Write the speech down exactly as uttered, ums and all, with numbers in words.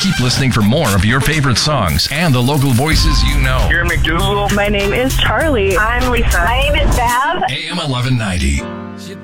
Keep listening for more of your favorite songs and the local voices you know. You're McDougal. My name is Charlie. I'm Lisa. My name is Bev. A M eleven ninety.